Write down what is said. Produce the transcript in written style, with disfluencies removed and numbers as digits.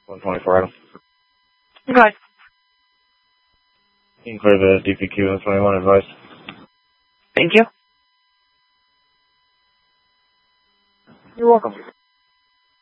124 item. Okay. You can clear the DPQ on 21 advice. Thank you. You're welcome.